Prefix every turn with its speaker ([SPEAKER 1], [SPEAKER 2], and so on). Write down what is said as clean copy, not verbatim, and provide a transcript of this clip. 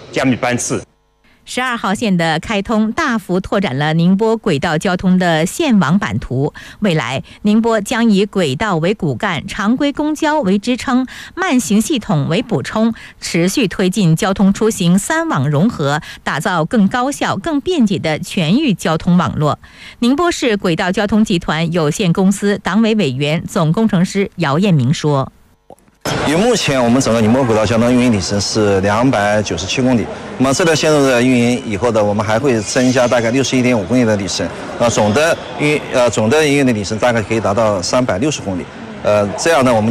[SPEAKER 1] 加密班次。
[SPEAKER 2] 12号线的开通大幅拓展了宁波轨道交通的线网版图。未来，宁波将以轨道为骨干，常规公交为支撑，慢行系统为补充，持续推进交通出行3网融合，打造更高效、更便捷的全域交通网络。宁波市轨道交通集团有限公司党委委员、总工程师姚彦明说。
[SPEAKER 3] 以目前我们整个宁波轨道交通运营里程是297公里，那么这条线路的运营以后的，我们还会增加大概61.5公里的里程，总的营运的里程大概可以达到360公里，这样呢，我们